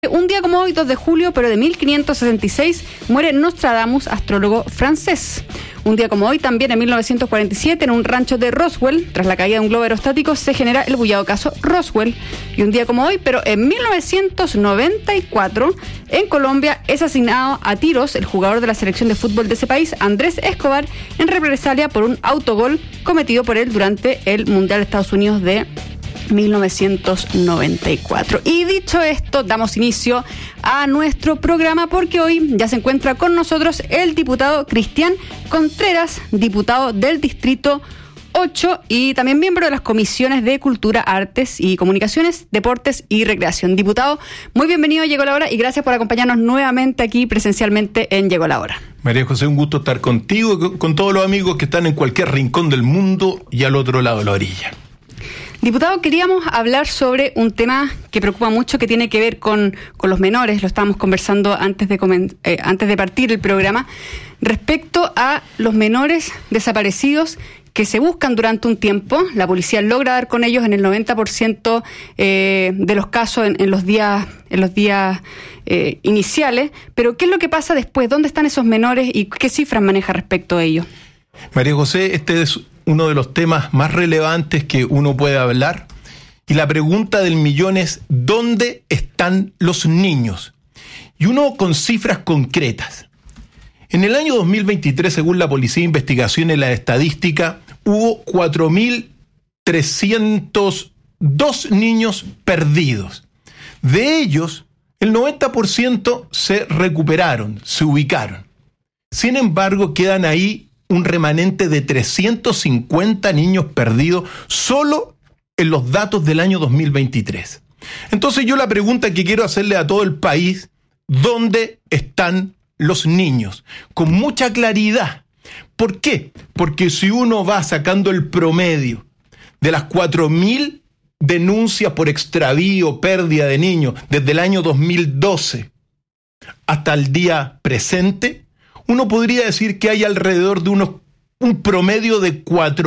Un día como hoy, 2 de julio, pero de 1566, muere Nostradamus, astrólogo francés. Un día como hoy, también en 1947, en un rancho de Roswell, tras la caída de un globo aerostático, se genera el bullado caso Roswell. Y un día como hoy, pero en 1994, en Colombia, es asignado a tiros el jugador de la selección de fútbol de ese país, Andrés Escobar, en represalia por un autogol cometido por él durante el Mundial de Estados Unidos de 1994. Y dicho esto, damos inicio a nuestro programa porque hoy ya se encuentra con nosotros el diputado Cristian Contreras, diputado del Distrito 8 y también miembro de las comisiones de Cultura, Artes y Comunicaciones, Deportes y Recreación. Diputado, muy bienvenido a Llegó la Hora y gracias por acompañarnos nuevamente aquí presencialmente en Llegó la Hora. María José, un gusto estar contigo, con todos los amigos que están en cualquier rincón del mundo y al otro lado de la orilla. Diputado, queríamos hablar sobre un tema que preocupa mucho, que tiene que ver con los menores. Lo estábamos conversando antes de partir el programa, respecto a los menores desaparecidos que se buscan durante un tiempo. La policía logra dar con ellos en el 90% de los casos en los días iniciales. Pero ¿qué es lo que pasa después? ¿Dónde están esos menores y qué cifras maneja respecto a ellos? María José, este es uno de los temas más relevantes que uno puede hablar. Y la pregunta del millón es, ¿dónde están los niños? Y uno con cifras concretas. En el año 2023, según la Policía de Investigación y la Estadística, hubo 4.302 niños perdidos. De ellos, el 90% se recuperaron, se ubicaron. Sin embargo, quedan ahí un remanente de 350 niños perdidos solo en los datos del año 2023. Entonces yo la pregunta que quiero hacerle a todo el país, ¿dónde están los niños? Con mucha claridad. ¿Por qué? Porque si uno va sacando el promedio de las 4.000 denuncias por extravío, pérdida de niños, desde el año 2012 hasta el día presente, uno podría decir que hay alrededor de un promedio de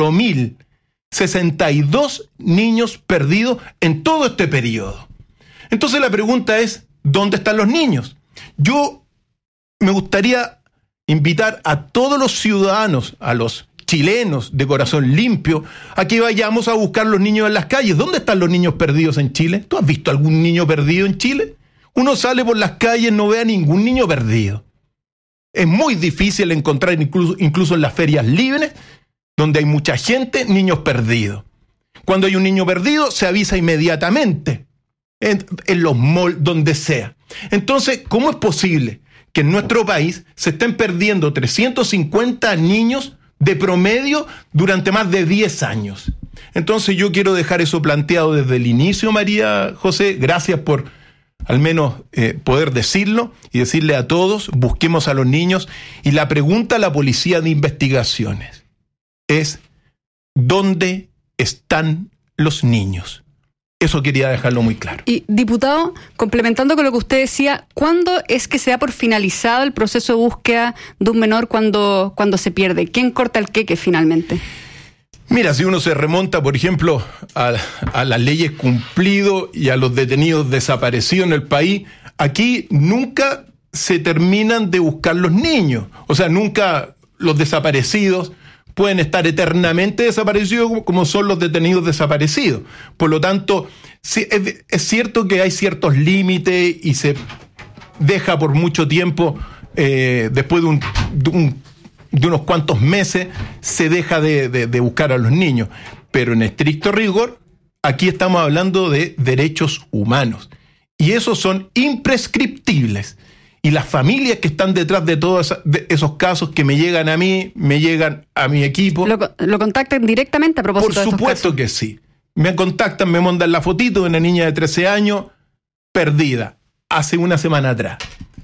4.062 niños perdidos en todo este periodo. Entonces la pregunta es, ¿dónde están los niños? Yo me gustaría invitar a todos los ciudadanos, a los chilenos de corazón limpio, a que vayamos a buscar los niños en las calles. ¿Dónde están los niños perdidos en Chile? ¿Tú has visto algún niño perdido en Chile? Uno sale por las calles, no ve a ningún niño perdido. Es muy difícil encontrar incluso en las ferias libres, donde hay mucha gente, niños perdidos. Cuando hay un niño perdido, se avisa inmediatamente, en los malls, donde sea. Entonces, ¿cómo es posible que en nuestro país se estén perdiendo 350 niños de promedio durante más de 10 años? Entonces yo quiero dejar eso planteado desde el inicio, María José. Gracias por al menos poder decirlo y decirle a todos, busquemos a los niños. Y la pregunta a la Policía de Investigaciones es, ¿dónde están los niños? Eso quería dejarlo muy claro. Y, diputado, complementando con lo que usted decía, ¿cuándo es que se da por finalizado el proceso de búsqueda de un menor cuando se pierde? ¿Quién corta el queque finalmente? Mira, si uno se remonta, por ejemplo, a las leyes cumplido y a los detenidos desaparecidos en el país, aquí nunca se terminan de buscar los niños. O sea, nunca los desaparecidos pueden estar eternamente desaparecidos como son los detenidos desaparecidos. Por lo tanto, sí, es cierto que hay ciertos límites y se deja por mucho tiempo, después de unos cuantos meses, se deja de buscar a los niños. Pero en estricto rigor, aquí estamos hablando de derechos humanos. Y esos son imprescriptibles. Y las familias que están detrás de todos esos casos que me llegan a mí, me llegan a mi equipo. ¿Lo contactan directamente a propósito de estos casos? Por supuesto que sí. Me contactan, me mandan la fotito de una niña de 13 años perdida hace una semana atrás.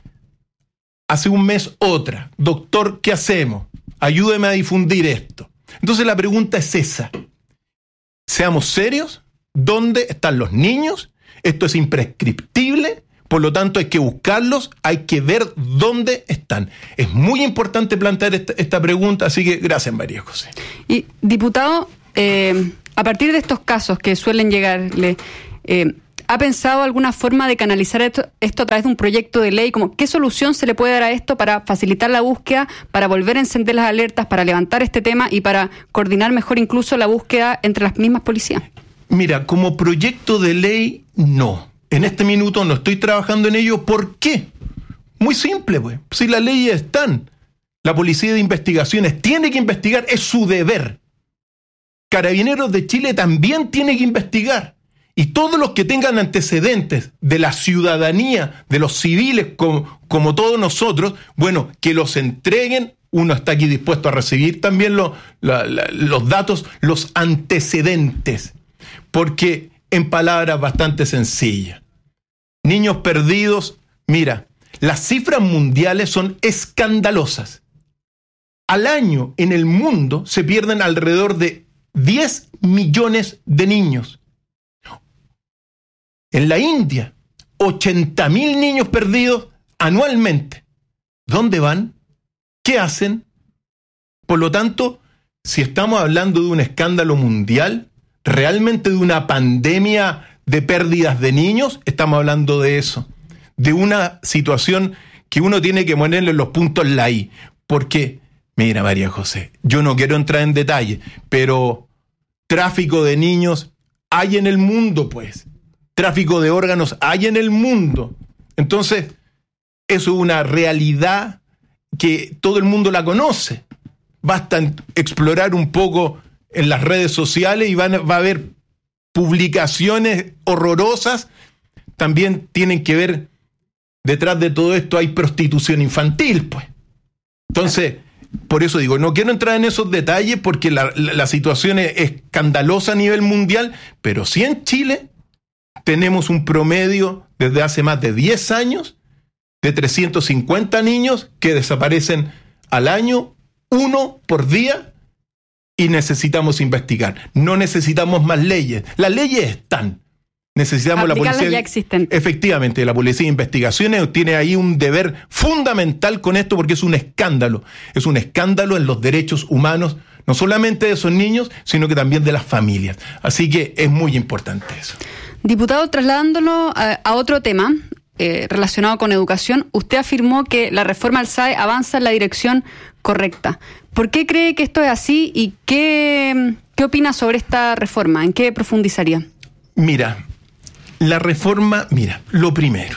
Hace un mes otra. Doctor, ¿qué hacemos? Ayúdeme a difundir esto. Entonces la pregunta es esa. Seamos serios. ¿Dónde están los niños? Esto es imprescriptible. Por lo tanto, hay que buscarlos, hay que ver dónde están. Es muy importante plantear esta pregunta, así que gracias, María José. Y, diputado, a partir de estos casos que suelen llegarle, ¿Ha pensado alguna forma de canalizar esto a través de un proyecto de ley? Como, ¿qué solución se le puede dar a esto para facilitar la búsqueda, para volver a encender las alertas, para levantar este tema y para coordinar mejor incluso la búsqueda entre las mismas policías? Mira, como proyecto de ley, no. En este minuto no estoy trabajando en ello. ¿Por qué? Muy simple, pues. Si las leyes están, la Policía de Investigaciones tiene que investigar, es su deber. Carabineros de Chile también tiene que investigar. Y todos los que tengan antecedentes de la ciudadanía, de los civiles como todos nosotros, bueno, que los entreguen. Uno está aquí dispuesto a recibir también los datos, los antecedentes. Porque en palabras bastante sencillas, niños perdidos, mira, las cifras mundiales son escandalosas. Al año en el mundo se pierden alrededor de 10 millones de niños. En la India, 80.000 niños perdidos anualmente. ¿Dónde van? ¿Qué hacen? Por lo tanto, si estamos hablando de un escándalo mundial, realmente de una pandemia de pérdidas de niños, estamos hablando de eso. De una situación que uno tiene que ponerle los puntos en la I. Porque, mira, María José, yo no quiero entrar en detalle, pero tráfico de niños hay en el mundo, pues. Tráfico de órganos hay en el mundo. Entonces, eso es una realidad que todo el mundo la conoce. Basta explorar un poco en las redes sociales y va a haber publicaciones horrorosas. También tienen que ver, detrás de todo esto hay prostitución infantil, pues. Entonces, por eso digo, no quiero entrar en esos detalles porque la situación es escandalosa a nivel mundial, pero sí en Chile tenemos un promedio desde hace más de 10 años de 350 niños que desaparecen al año, 1 por día, y necesitamos investigar. No necesitamos más leyes. Las leyes están. Necesitamos la policía. Ya existentes. Efectivamente, la Policía de Investigaciones tiene ahí un deber fundamental con esto porque es un escándalo. Es un escándalo en los derechos humanos, no solamente de esos niños, sino que también de las familias. Así que es muy importante eso. Diputado, trasladándolo a otro tema relacionado con educación, usted afirmó que la reforma al SAE avanza en la dirección correcta. ¿Por qué cree que esto es así y qué opina sobre esta reforma? ¿En qué profundizaría? Mira, la reforma, lo primero,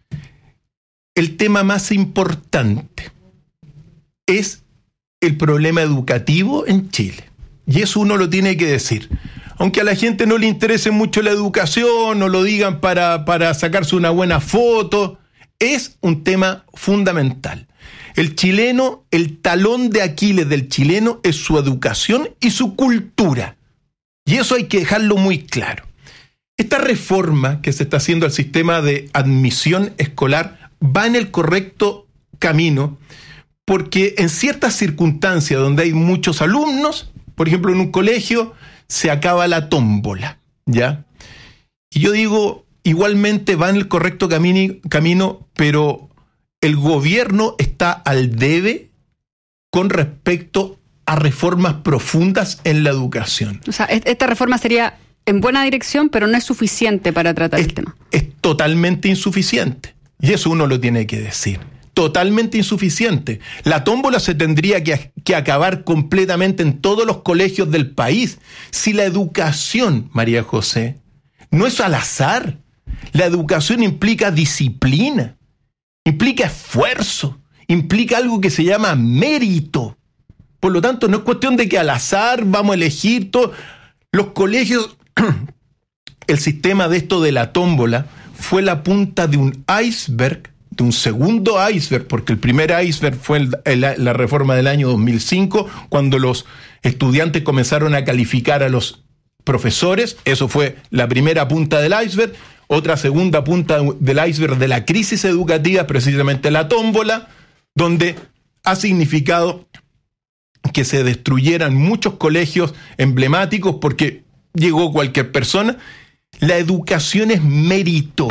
el tema más importante es el problema educativo en Chile. Y eso uno lo tiene que decir. Aunque a la gente no le interese mucho la educación, no lo digan para sacarse una buena foto, es un tema fundamental. El chileno, el talón de Aquiles del chileno es su educación y su cultura. Y eso hay que dejarlo muy claro. Esta reforma que se está haciendo al sistema de admisión escolar va en el correcto camino porque en ciertas circunstancias donde hay muchos alumnos, por ejemplo en un colegio, se acaba la tómbola, ¿ya? Y yo digo, igualmente va en el correcto camino, pero el gobierno está al debe con respecto a reformas profundas en la educación. O sea, esta reforma sería en buena dirección, pero no es suficiente para tratar el tema. Es totalmente insuficiente. Y eso uno lo tiene que decir. Totalmente insuficiente. La tómbola se tendría que acabar completamente en todos los colegios del país. Si la educación, María José, no es al azar. La educación implica disciplina, implica esfuerzo, implica algo que se llama mérito. Por lo tanto, no es cuestión de que al azar vamos a elegir todo. Los colegios, el sistema de esto de la tómbola fue la punta de un iceberg, de un segundo iceberg, porque el primer iceberg fue la reforma del año 2005, cuando los estudiantes comenzaron a calificar a los profesores. Eso fue la primera punta del iceberg. Otra segunda punta del iceberg de la crisis educativa, precisamente la tómbola, donde ha significado que se destruyeran muchos colegios emblemáticos porque llegó cualquier persona. La educación es mérito.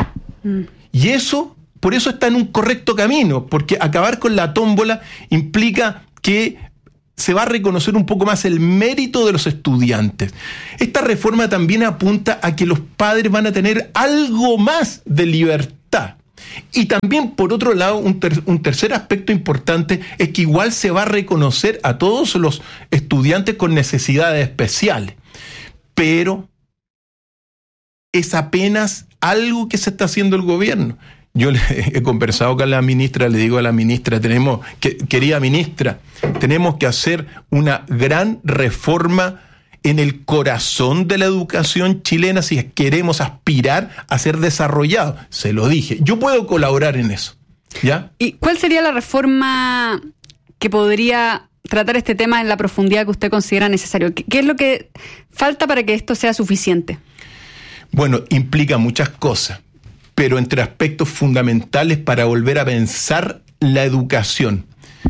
Y eso, por eso está en un correcto camino, porque acabar con la tómbola implica que se va a reconocer un poco más el mérito de los estudiantes. Esta reforma también apunta a que los padres van a tener algo más de libertad. Y también, por otro lado, un tercer aspecto importante es que igual se va a reconocer a todos los estudiantes con necesidades especiales. Pero es apenas algo que se está haciendo el gobierno. Yo he conversado con la ministra, le digo a la ministra, querida ministra, tenemos que hacer una gran reforma en el corazón de la educación chilena si queremos aspirar a ser desarrollados. Se lo dije, yo puedo colaborar en eso, ¿ya? ¿Y cuál sería la reforma que podría tratar este tema en la profundidad que usted considera necesario? ¿Qué es lo que falta para que esto sea suficiente? Bueno, implica muchas cosas, pero entre aspectos fundamentales para volver a pensar la educación.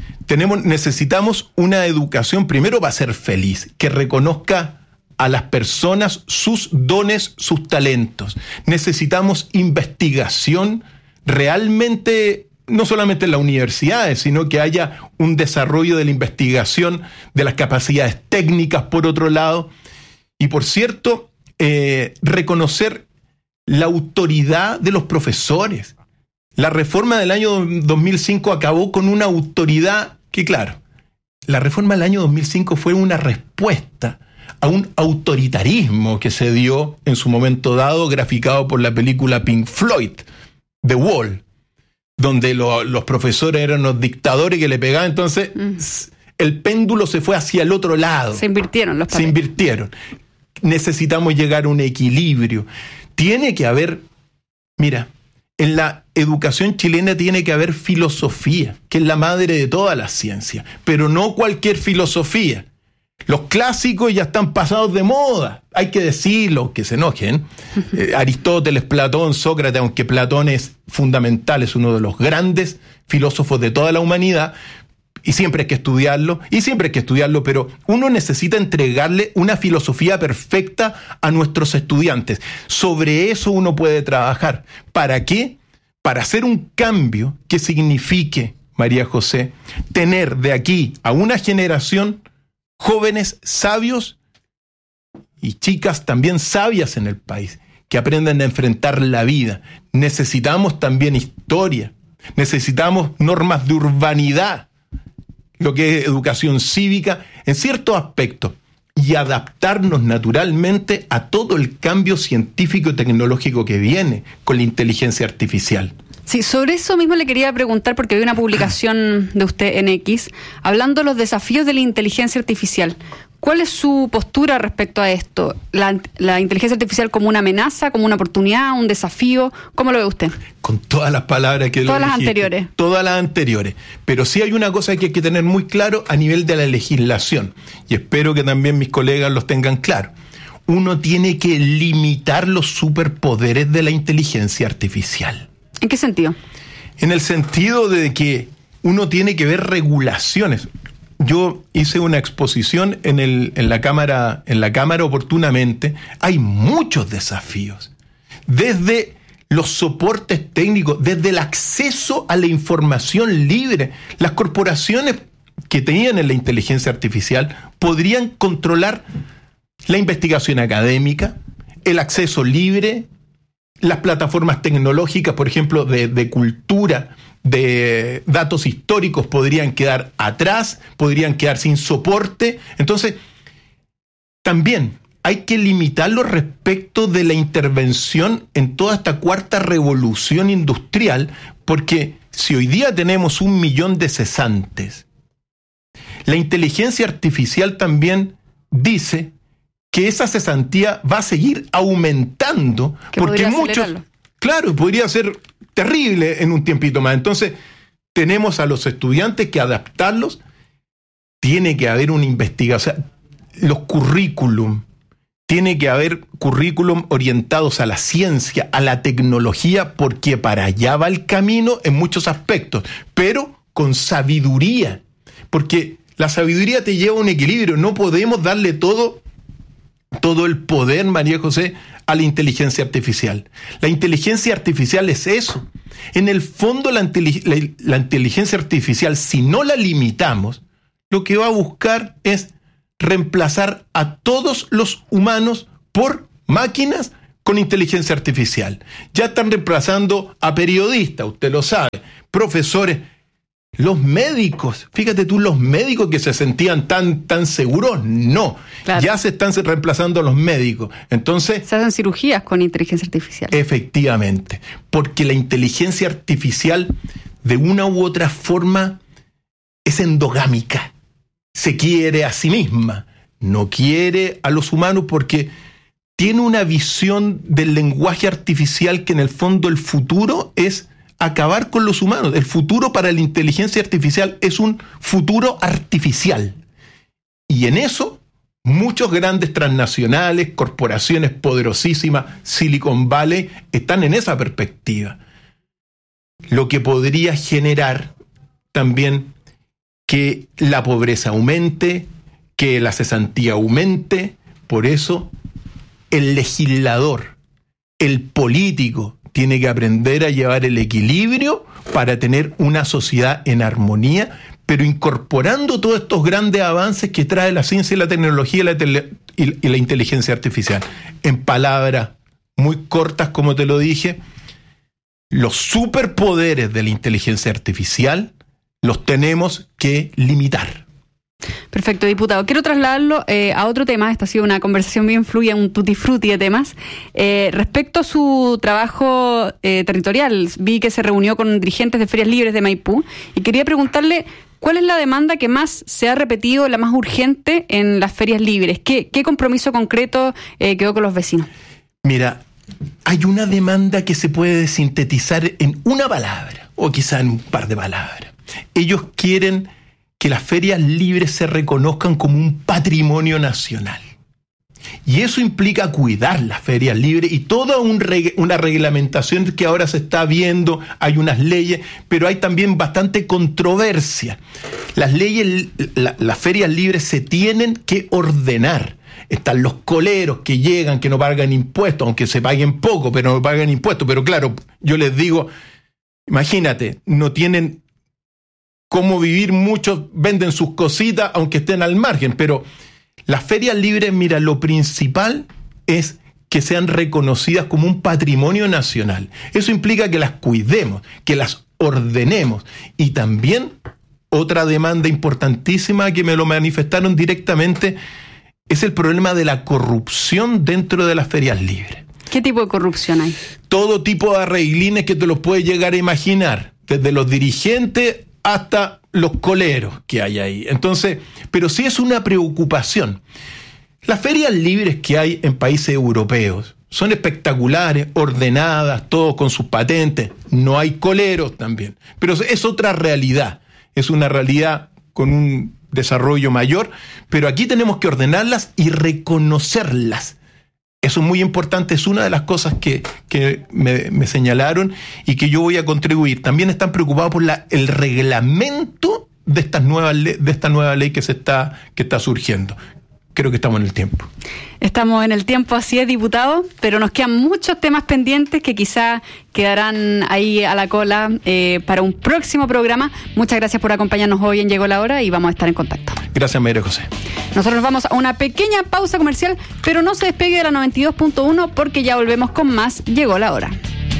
Necesitamos una educación, primero, para ser feliz, que reconozca a las personas sus dones, sus talentos. Necesitamos investigación realmente, no solamente en las universidades, sino que haya un desarrollo de la investigación, de las capacidades técnicas, por otro lado. Y, por cierto, reconocer la autoridad de los profesores. La reforma del año 2005 acabó con una autoridad que, claro, la reforma del año 2005 fue una respuesta a un autoritarismo que se dio en su momento dado, graficado por la película Pink Floyd, The Wall, donde los profesores eran los dictadores que le pegaban. Entonces, el péndulo se fue hacia el otro lado. Se invirtieron los papeles. Se invirtieron. Necesitamos llegar a un equilibrio. Tiene que haber, mira, en la educación chilena tiene que haber filosofía, que es la madre de todas las ciencias, pero no cualquier filosofía. Los clásicos ya están pasados de moda, hay que decirlo, que se enojen. Aristóteles, Platón, Sócrates, aunque Platón es fundamental, es uno de los grandes filósofos de toda la humanidad, y siempre hay que estudiarlo, pero uno necesita entregarle una filosofía perfecta a nuestros estudiantes. Sobre eso uno puede trabajar. ¿Para qué? Para hacer un cambio que signifique, María José, tener de aquí a una generación jóvenes sabios y chicas también sabias en el país, que aprendan a enfrentar la vida. Necesitamos también historia, necesitamos normas de urbanidad, lo que es educación cívica, en ciertos aspectos, y adaptarnos naturalmente a todo el cambio científico y tecnológico que viene con la inteligencia artificial. Sí, sobre eso mismo le quería preguntar, porque vi una publicación de usted en X, hablando de los desafíos de la inteligencia artificial. ¿Cuál es su postura respecto a esto? ¿La inteligencia artificial como una amenaza, como una oportunidad, un desafío? ¿Cómo lo ve usted? Con todas las palabras que todas las anteriores. Todas las anteriores. Pero sí hay una cosa que hay que tener muy claro a nivel de la legislación, y espero que también mis colegas los tengan claro. Uno tiene que limitar los superpoderes de la inteligencia artificial. ¿En qué sentido? En el sentido de que uno tiene que ver regulaciones. Yo hice una exposición en la cámara oportunamente. Hay muchos desafíos. Desde los soportes técnicos, desde el acceso a la información libre. Las corporaciones que tenían en la inteligencia artificial podrían controlar la investigación académica, el acceso libre, las plataformas tecnológicas, por ejemplo, de cultura, de datos históricos, podrían quedar atrás, podrían quedar sin soporte. Entonces, también hay que limitarlo respecto de la intervención en toda esta cuarta revolución industrial, porque si hoy día tenemos 1 millón de cesantes, la inteligencia artificial también dice que esa cesantía va a seguir aumentando, porque muchos, claro, podría ser terrible en un tiempito más. Entonces, tenemos a los estudiantes que adaptarlos, tiene que haber una investigación, o sea, los currículum, tiene que haber currículum orientados a la ciencia, a la tecnología, porque para allá va el camino en muchos aspectos, pero con sabiduría, porque la sabiduría te lleva a un equilibrio. No podemos darle todo el poder, María José, a la inteligencia artificial. La inteligencia artificial es eso. En el fondo, la inteligencia artificial, si no la limitamos, lo que va a buscar es reemplazar a todos los humanos por máquinas con inteligencia artificial. Ya están reemplazando a periodistas, usted lo sabe, profesores, los médicos. Fíjate tú, los médicos que se sentían tan seguros, no. Claro. Ya se están reemplazando a los médicos. Entonces, se hacen cirugías con inteligencia artificial. Efectivamente, porque la inteligencia artificial, de una u otra forma, es endogámica. Se quiere a sí misma, no quiere a los humanos porque tiene una visión del lenguaje artificial que en el fondo el futuro es acabar con los humanos. El futuro para la inteligencia artificial es un futuro artificial. Y en eso, muchos grandes transnacionales, corporaciones poderosísimas, Silicon Valley, están en esa perspectiva. Lo que podría generar también que la pobreza aumente, que la cesantía aumente. Por eso, el legislador, el político, tiene que aprender a llevar el equilibrio para tener una sociedad en armonía, pero incorporando todos estos grandes avances que trae la ciencia y la tecnología y la inteligencia artificial. En palabras muy cortas, como te lo dije, los superpoderes de la inteligencia artificial los tenemos que limitar. Perfecto, diputado. Quiero trasladarlo a otro tema. Esta ha sido una conversación bien fluida, un tutti frutti de temas. Respecto a su trabajo territorial, vi que se reunió con dirigentes de ferias libres de Maipú y quería preguntarle cuál es la demanda que más se ha repetido, la más urgente en las ferias libres. ¿Qué compromiso concreto quedó con los vecinos? Mira, hay una demanda que se puede sintetizar en una palabra o quizá en un par de palabras. Ellos quieren que las ferias libres se reconozcan como un patrimonio nacional. Y eso implica cuidar las ferias libres y toda una reglamentación que ahora se está viendo, hay unas leyes, pero hay también bastante controversia. Las leyes, las ferias libres se tienen que ordenar. Están los coleros que llegan, que no pagan impuestos, aunque se paguen poco, pero no pagan impuestos. Pero claro, yo les digo, imagínate, no tienen cómo vivir, muchos venden sus cositas aunque estén al margen, pero las ferias libres, mira, lo principal es que sean reconocidas como un patrimonio nacional. Eso implica que las cuidemos, que las ordenemos. Y también otra demanda importantísima que me lo manifestaron directamente es el problema de la corrupción dentro de las ferias libres. ¿Qué tipo de corrupción hay? Todo tipo de arreglines que te los puedes llegar a imaginar, desde los dirigentes hasta los coleros que hay ahí. Entonces, pero sí es una preocupación. Las ferias libres que hay en países europeos son espectaculares, ordenadas, todos con sus patentes. No hay coleros también. Pero es otra realidad. Es una realidad con un desarrollo mayor, pero aquí tenemos que ordenarlas y reconocerlas. Eso es muy importante, es una de las cosas que me señalaron y que yo voy a contribuir. También están preocupados por el reglamento de esta nueva ley que está surgiendo. Creo que estamos en el tiempo. Estamos en el tiempo, así es, diputado, pero nos quedan muchos temas pendientes que quizá quedarán ahí a la cola para un próximo programa. Muchas gracias por acompañarnos hoy en Llegó la Hora y vamos a estar en contacto. Gracias, María José. Nosotros nos vamos a una pequeña pausa comercial, pero no se despegue de la 92.1 porque ya volvemos con más Llegó la Hora.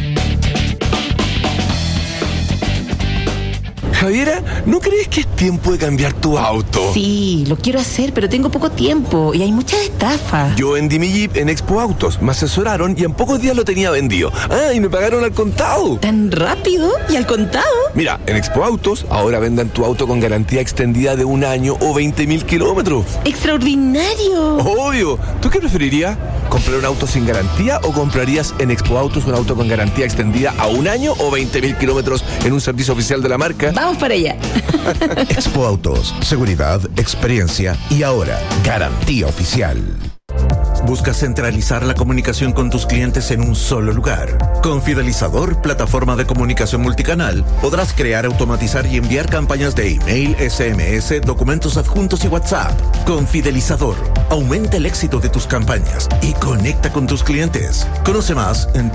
Javiera, ¿no crees que es tiempo de cambiar tu auto? Sí, lo quiero hacer, pero tengo poco tiempo y hay muchas estafas. Yo vendí mi Jeep en Expo Autos, me asesoraron y en pocos días lo tenía vendido. Ah, y me pagaron al contado. ¿Tan rápido? ¿Y al contado? Mira, en Expo Autos ahora vendan tu auto con garantía extendida de 1 año o 20.000 kilómetros. ¡Extraordinario! Obvio. ¿Tú qué preferirías? ¿Comprar un auto sin garantía o comprarías en Expo Autos un auto con garantía extendida a 1 año o 20.000 kilómetros en un servicio oficial de la marca? Vamos para allá. Expo Autos, seguridad, experiencia y ahora, garantía oficial. ¿Buscas centralizar la comunicación con tus clientes en un solo lugar? Con Fidelizador, plataforma de comunicación multicanal, podrás crear, automatizar y enviar campañas de email, SMS, documentos adjuntos y WhatsApp. Con Fidelizador, aumenta el éxito de tus campañas y conecta con tus clientes. Conoce más en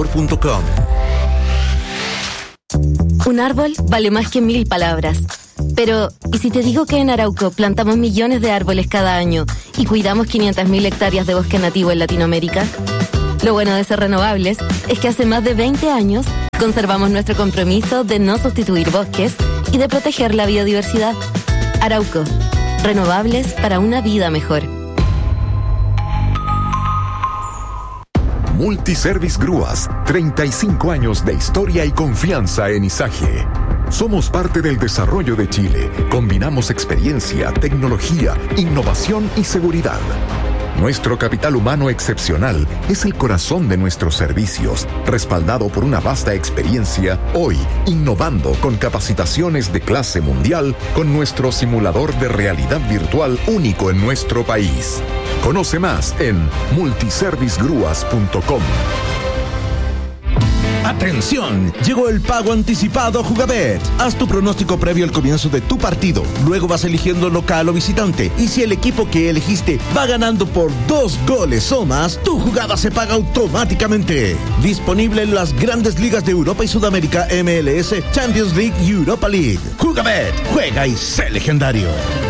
www.fidelizador.com. Un árbol vale más que 1000 palabras. Pero, ¿y si te digo que en Arauco plantamos millones de árboles cada año y cuidamos 500.000 hectáreas de bosque nativo en Latinoamérica? Lo bueno de ser renovables es que hace más de 20 años conservamos nuestro compromiso de no sustituir bosques y de proteger la biodiversidad. Arauco, renovables para una vida mejor. Multiservice Grúas, 35 años de historia y confianza en Izaje. Somos parte del desarrollo de Chile. Combinamos experiencia, tecnología, innovación y seguridad. Nuestro capital humano excepcional es el corazón de nuestros servicios, respaldado por una vasta experiencia, hoy innovando con capacitaciones de clase mundial con nuestro simulador de realidad virtual único en nuestro país. Conoce más en multiservicegrúas.com. ¡Atención! Llegó el pago anticipado Jugabet. Haz tu pronóstico previo al comienzo de tu partido. Luego vas eligiendo local o visitante. Y si el equipo que elegiste va ganando por 2 goles o más, tu jugada se paga automáticamente. Disponible en las grandes ligas de Europa y Sudamérica, MLS, Champions League y Europa League. Jugabet, juega y sé legendario.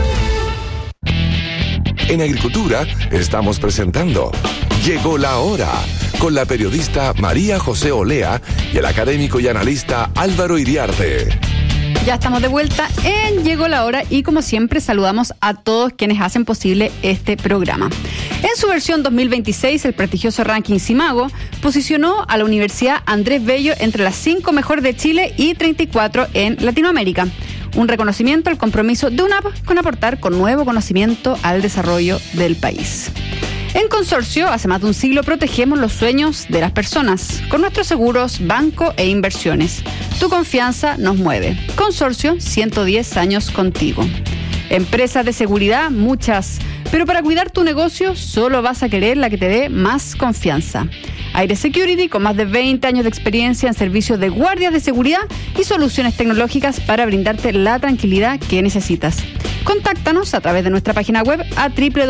En Agricultura estamos presentando Llegó la Hora, con la periodista María José Olea y el académico y analista Álvaro Iriarte. Ya estamos de vuelta en Llegó la Hora y como siempre saludamos a todos quienes hacen posible este programa. En su versión 2026, el prestigioso ranking Simago posicionó a la Universidad Andrés Bello entre las 5 mejores de Chile y 34 en Latinoamérica. Un reconocimiento al compromiso de UNAP con aportar con nuevo conocimiento al desarrollo del país. En Consorcio, hace más de un siglo protegemos los sueños de las personas con nuestros seguros, banco e inversiones. Tu confianza nos mueve. Consorcio, 110 años contigo. Empresas de seguridad, muchas, pero para cuidar tu negocio solo vas a querer la que te dé más confianza. Aire Security, con más de 20 años de experiencia en servicios de guardias de seguridad y soluciones tecnológicas para brindarte la tranquilidad que necesitas. Contáctanos a través de nuestra página web a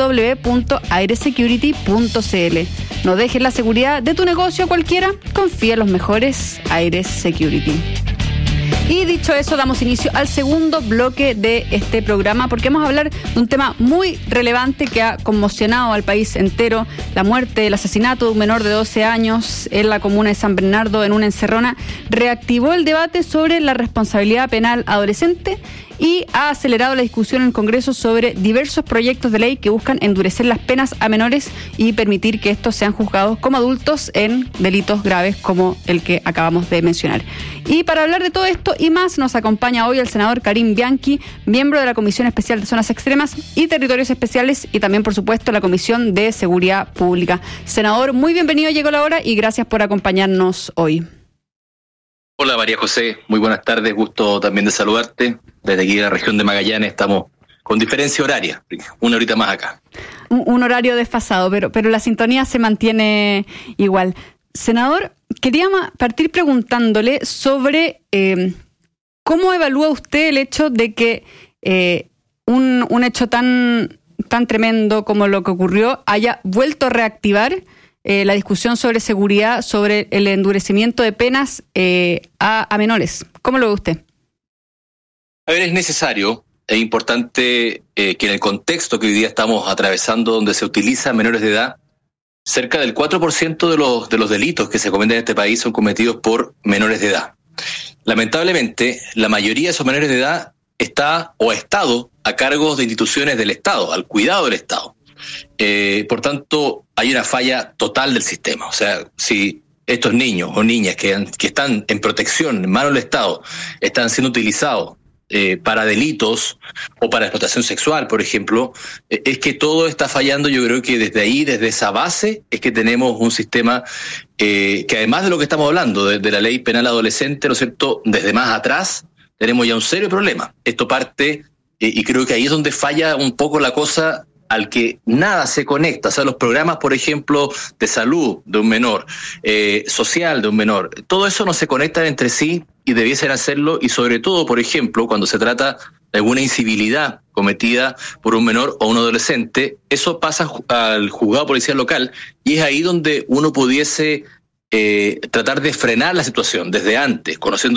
www.airesecurity.cl. No dejes la seguridad de tu negocio a cualquiera, confía en los mejores Aire Security. Y dicho eso, damos inicio al segundo bloque de este programa porque vamos a hablar de un tema muy relevante que ha conmocionado al país entero: la muerte, el asesinato de un menor de 12 años en la comuna de San Bernardo en una encerrona. Reactivó el debate sobre la responsabilidad penal adolescente y ha acelerado la discusión en el Congreso sobre diversos proyectos de ley que buscan endurecer las penas a menores y permitir que estos sean juzgados como adultos en delitos graves como el que acabamos de mencionar. Y para hablar de todo esto y más, nos acompaña hoy el senador Karim Bianchi, miembro de la Comisión Especial de Zonas Extremas y Territorios Especiales y también, por supuesto, la Comisión de Seguridad Pública. Senador, muy bienvenido, llegó la hora y gracias por acompañarnos hoy. Hola María José, muy buenas tardes, gusto también de saludarte. Desde aquí de la región de Magallanes estamos con diferencia horaria, una horita más acá. Un horario desfasado, pero la sintonía se mantiene igual. Senador, quería partir preguntándole sobre cómo evalúa usted el hecho de que un hecho tan tremendo como lo que ocurrió haya vuelto a reactivar la discusión sobre seguridad, sobre el endurecimiento de penas a menores. ¿Cómo lo ve usted? A ver, es necesario, es importante que en el contexto que hoy día estamos atravesando, donde se utilizan menores de edad, cerca del 4% de los delitos que se cometen en este país son cometidos por menores de edad. Lamentablemente, la mayoría de esos menores de edad está o ha estado a cargo de instituciones del Estado, al cuidado del Estado. Por tanto, hay una falla total del sistema. O sea, si estos niños o niñas que están en protección en manos del Estado están siendo utilizados para delitos o para explotación sexual, por ejemplo, es que todo está fallando. Yo creo que desde ahí, desde esa base, es que tenemos un sistema que además de lo que estamos hablando, de la ley penal adolescente, ¿no es cierto?, desde más atrás tenemos ya un serio problema. Esto parte, y creo que ahí es donde falla un poco la cosa, al que nada se conecta. O sea, los programas, por ejemplo, de salud de un menor, social de un menor, todo eso no se conecta entre sí y debiesen hacerlo, y sobre todo, por ejemplo, cuando se trata de alguna incivilidad cometida por un menor o un adolescente, eso pasa al juzgado policial local, y es ahí donde uno pudiese tratar de frenar la situación desde antes, conociendo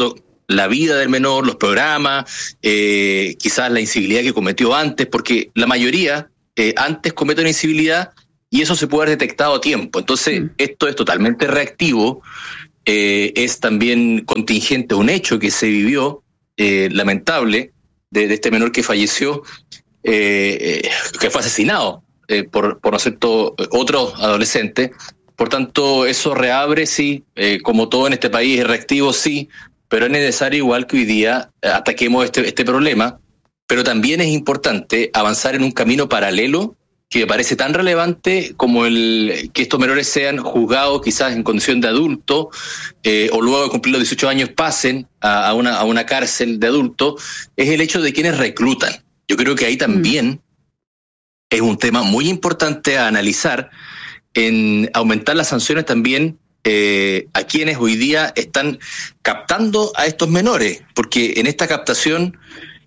la vida del menor, los programas, quizás la incivilidad que cometió antes, porque la mayoría antes comete una incivilidad y eso se puede haber detectado a tiempo. Entonces, esto es totalmente reactivo, es también contingente, un hecho que se vivió, lamentable, de este menor que falleció, que fue asesinado por ¿no es cierto?, otro adolescente. Por tanto, eso reabre, sí, como todo en este país es reactivo, sí, pero es necesario igual que hoy día ataquemos este problema, pero también es importante avanzar en un camino paralelo que me parece tan relevante como el que estos menores sean juzgados quizás en condición de adulto, o luego de cumplir los 18 años pasen a una cárcel de adulto, es el hecho de quienes reclutan. Yo creo que ahí también es un tema muy importante a analizar, en aumentar las sanciones también a quienes hoy día están captando a estos menores, porque en esta captación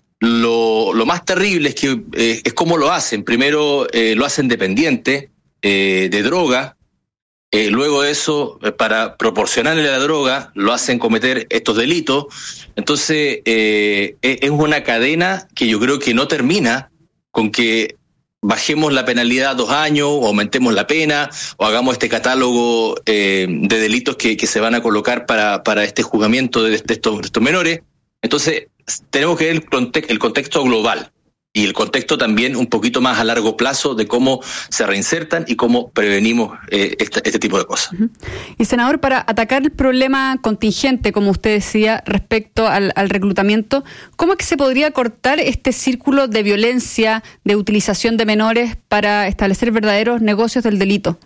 lo más terrible es que es cómo lo hacen. Primero lo hacen dependiente de droga, luego de eso, para proporcionarle la droga, lo hacen cometer estos delitos. Entonces es una cadena que yo creo que no termina con que bajemos la penalidad a 2 años, o aumentemos la pena, o hagamos este catálogo de delitos que se van a colocar para este juzgamiento de estos menores. Entonces, tenemos que ver el contexto global y el contexto también un poquito más a largo plazo de cómo se reinsertan y cómo prevenimos este tipo de cosas. Y senador, para atacar el problema contingente, como usted decía, respecto al reclutamiento, ¿cómo es que se podría cortar este círculo de violencia, de utilización de menores para establecer verdaderos negocios del delito?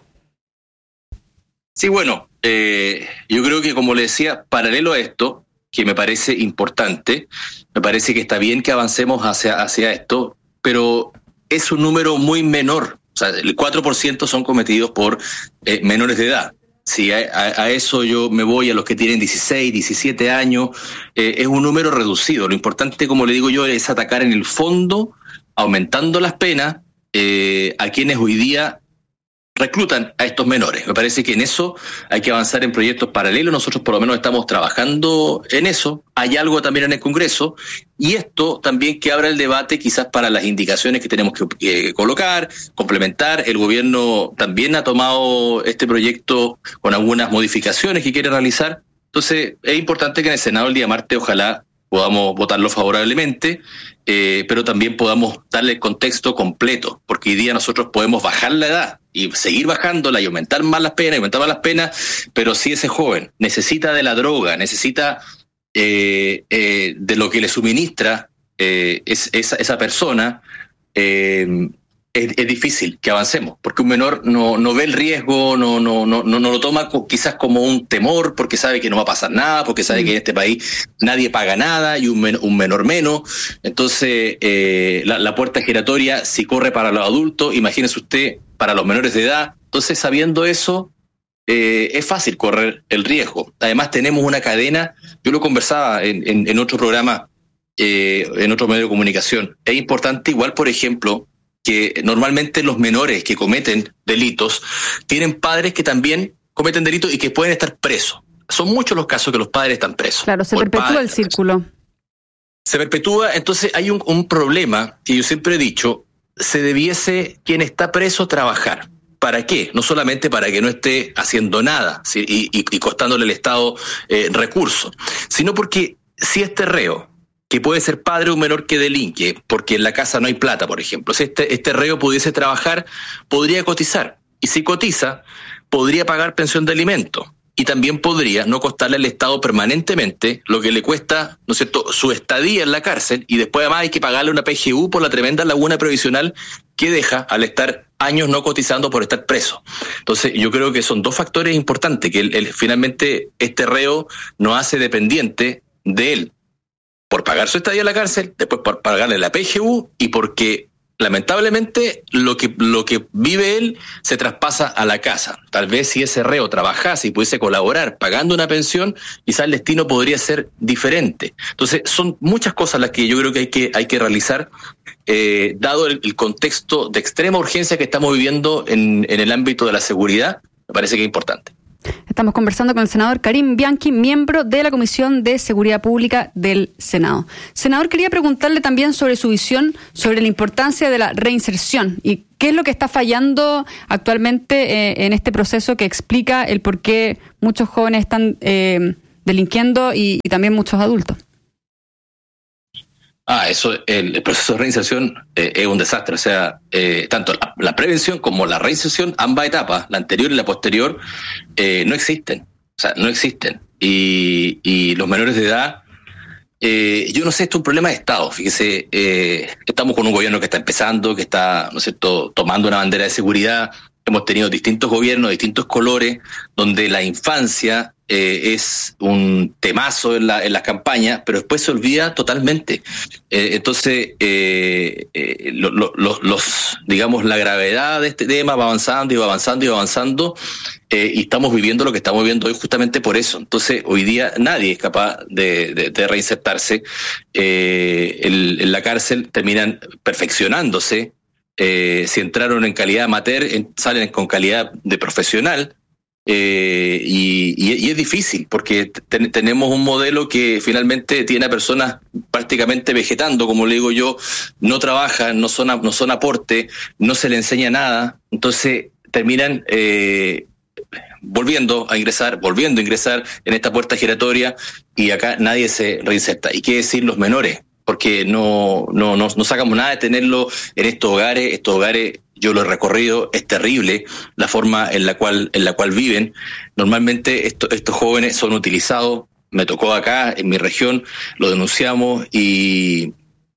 Sí, bueno, yo creo que, como le decía, paralelo a esto, que me parece importante, me parece que está bien que avancemos hacia esto, pero es un número muy menor. O sea, el 4% son cometidos por menores de edad. Si a eso yo me voy a los que tienen 16, 17 años, es un número reducido. Lo importante, como le digo yo, es atacar en el fondo, aumentando las penas a quienes hoy día reclutan a estos menores. Me parece que en eso hay que avanzar en proyectos paralelos. Nosotros por lo menos estamos trabajando en eso. Hay algo también en el Congreso, y esto también que abra el debate quizás para las indicaciones que tenemos que colocar, complementar. El gobierno también ha tomado este proyecto con algunas modificaciones que quiere realizar. Entonces es importante que en el Senado el día martes ojalá podamos votarlo favorablemente, pero también podamos darle el contexto completo, porque hoy día nosotros podemos bajar la edad y seguir bajándola y aumentar más las penas, pero si ese joven necesita de la droga, necesita de lo que le suministra esa persona, es difícil que avancemos, porque un menor no ve el riesgo, no lo toma quizás como un temor, porque sabe que no va a pasar nada, porque sabe que en este país nadie paga nada y un menor menos. Entonces la puerta giratoria, si corre para los adultos, imagínese usted para los menores de edad. Entonces, sabiendo eso, es fácil correr el riesgo. Además tenemos una cadena, yo lo conversaba en otro programa, en otro medio de comunicación. Es importante igual, por ejemplo, que normalmente los menores que cometen delitos tienen padres que también cometen delitos y que pueden estar presos. Son muchos los casos que los padres están presos. Claro, se perpetúa el círculo. Se perpetúa, entonces hay un problema que yo siempre he dicho: se debiese quien está preso trabajar. ¿Para qué? No solamente para que no esté haciendo nada, ¿sí? y costándole al Estado recursos, sino porque si este reo, que puede ser padre de un menor que delinque, porque en la casa no hay plata, por ejemplo, si este reo pudiese trabajar, podría cotizar, y si cotiza, podría pagar pensión de alimento, y también podría no costarle al Estado permanentemente lo que le cuesta, ¿no es cierto?, su estadía en la cárcel, y después además hay que pagarle una PGU por la tremenda laguna previsional que deja al estar años no cotizando por estar preso. Entonces yo creo que son dos factores importantes, que finalmente este reo no hace dependiente de él, por pagar su estadía en la cárcel, después por pagarle la PGU, y porque lamentablemente lo que vive él se traspasa a la casa. Tal vez si ese reo trabajase y pudiese colaborar pagando una pensión, quizás el destino podría ser diferente. Entonces son muchas cosas las que yo creo que hay que realizar, dado el contexto de extrema urgencia que estamos viviendo en el ámbito de la seguridad. Me parece que es importante. Estamos conversando con el senador Karim Bianchi, miembro de la Comisión de Seguridad Pública del Senado. Senador, quería preguntarle también sobre su visión sobre la importancia de la reinserción y qué es lo que está fallando actualmente en este proceso que explica el por qué muchos jóvenes están delinquiendo y también muchos adultos. El proceso de reinserción es un desastre. O sea, tanto la prevención como la reinserción, ambas etapas, la anterior y la posterior, no existen. O sea, no existen. Y los menores de edad, yo no sé, esto es un problema de Estado. Fíjese, estamos con un gobierno que está empezando, que está, ¿no es cierto?, tomando una bandera de seguridad. Hemos tenido distintos gobiernos, distintos colores, donde la infancia es un temazo en las campañas, pero después se olvida totalmente. Entonces, digamos, la gravedad de este tema va avanzando y va avanzando y va avanzando, y estamos viviendo lo que estamos viviendo hoy justamente por eso. Entonces, hoy día nadie es capaz de reinsertarse. En la cárcel terminan perfeccionándose. Si entraron en calidad amateur, salen con calidad de profesional, y es difícil porque tenemos un modelo que finalmente tiene a personas prácticamente vegetando, como le digo yo, no trabajan, no son aporte, no se le enseña nada, entonces terminan volviendo a ingresar en esta puerta giratoria, y acá nadie se reinserta. ¿Y qué decir los menores? Porque no sacamos nada de tenerlo en estos hogares. Estos hogares, yo lo he recorrido, es terrible la forma en la cual viven. Normalmente estos jóvenes son utilizados. Me tocó acá, en mi región, lo denunciamos y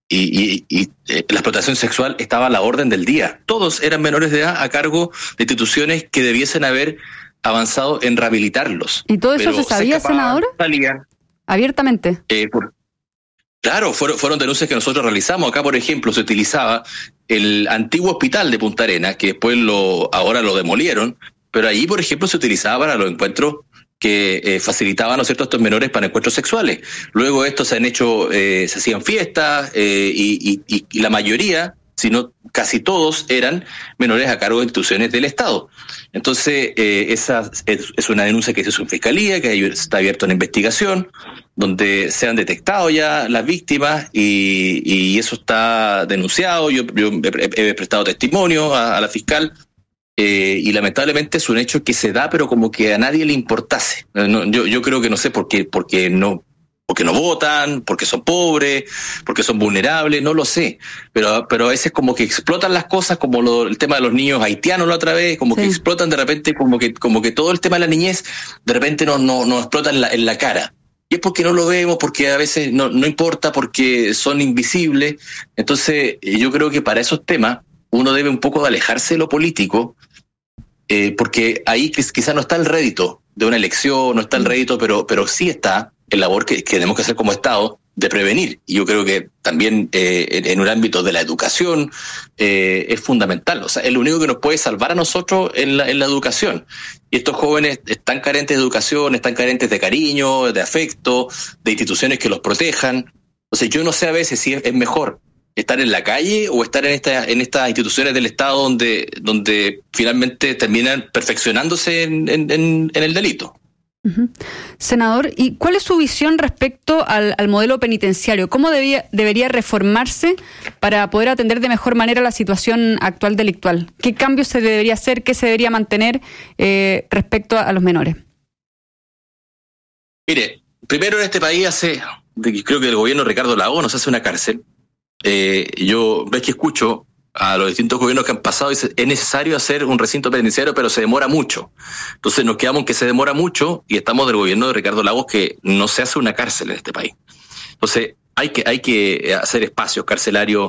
la explotación sexual estaba a la orden del día. Todos eran menores de edad a cargo de instituciones que debiesen haber avanzado en rehabilitarlos. ¿Y todo eso se sabía, senador? Salían abiertamente. Claro, fueron denuncias que nosotros realizamos. Acá, por ejemplo, se utilizaba el antiguo hospital de Punta Arenas, que después ahora lo demolieron, pero allí, por ejemplo, se utilizaba para los encuentros que facilitaban, ¿no es cierto?, a estos menores para encuentros sexuales. Luego estos se hacían fiestas, y la mayoría, si no casi todos, eran menores a cargo de instituciones del Estado. Entonces, esa es una denuncia que se hizo en Fiscalía, que está abierta una investigación, donde se han detectado ya las víctimas, y eso está denunciado. Yo he prestado testimonio a la fiscal, y lamentablemente es un hecho que se da, pero como que a nadie le importase. Yo creo que no sé porque no votan, porque son pobres, porque son vulnerables, no lo sé, pero a veces como que explotan las cosas, como el tema de los niños haitianos la otra vez, como que explotan de repente, como que todo el tema de la niñez de repente nos explota en la cara. Y es porque no lo vemos, porque a veces no importa, porque son invisibles. Entonces, yo creo que para esos temas uno debe un poco de alejarse de lo político, porque ahí quizás no está el rédito de una elección, no está el rédito, pero sí está el labor que tenemos que hacer como Estado de prevenir. Y yo creo que también en un ámbito de la educación es fundamental. O sea, es lo único que nos puede salvar a nosotros en la educación. Y estos jóvenes están carentes de educación, están carentes de cariño, de afecto, de instituciones que los protejan. Entonces yo no sé a veces si es mejor estar en la calle o estar en estas instituciones del Estado donde finalmente terminan perfeccionándose en el delito. Uh-huh. Senador, ¿y cuál es su visión respecto al modelo penitenciario? ¿Cómo debería reformarse para poder atender de mejor manera la situación actual delictual? ¿Qué cambios se debería hacer? ¿Qué se debería mantener respecto a los menores? Mire, primero en este país creo que el gobierno de Ricardo Lagos nos hace una cárcel. Yo ves que escucho a los distintos gobiernos que han pasado, dice, es necesario hacer un recinto penitenciario, pero se demora mucho. Entonces nos quedamos en que se demora mucho, y estamos del gobierno de Ricardo Lagos que no se hace una cárcel en este país. Entonces hay que hacer espacios carcelarios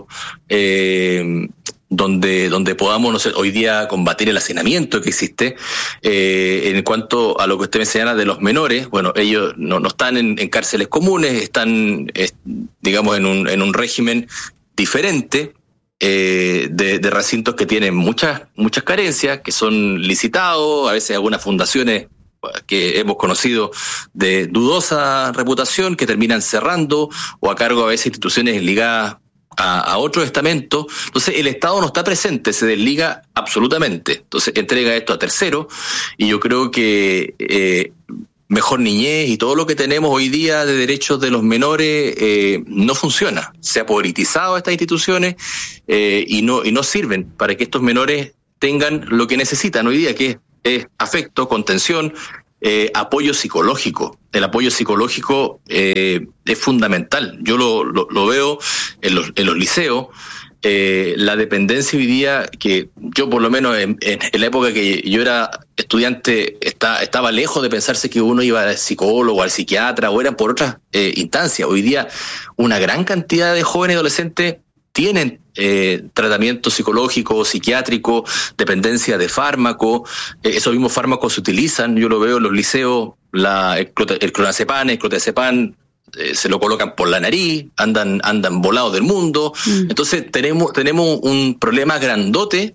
donde podamos, no sé, hoy día combatir el hacinamiento que existe. En cuanto a lo que usted me señala de los menores, bueno, ellos no están en cárceles comunes, están digamos en un régimen diferente, de recintos que tienen muchas carencias, que son licitados, a veces algunas fundaciones que hemos conocido de dudosa reputación que terminan cerrando, o a cargo a veces instituciones ligadas a otro estamento, entonces el Estado no está presente, se desliga absolutamente, entonces entrega esto a terceros, y yo creo que Mejor Niñez y todo lo que tenemos hoy día de derechos de los menores no funciona, se ha politizado estas instituciones y no sirven para que estos menores tengan lo que necesitan hoy día, que es afecto, contención, apoyo psicológico. El apoyo psicológico es fundamental. Yo lo veo en los liceos. La dependencia hoy día, que yo por lo menos en la época que yo era estudiante estaba lejos de pensarse que uno iba al psicólogo, al psiquiatra, o eran por otras instancias. Hoy día una gran cantidad de jóvenes y adolescentes tienen tratamiento psicológico, psiquiátrico, dependencia de fármaco. Esos mismos fármacos se utilizan, yo lo veo en los liceos, el clonazepam, el clotazepam, se lo colocan por la nariz, andan volados del mundo. Entonces tenemos un problema grandote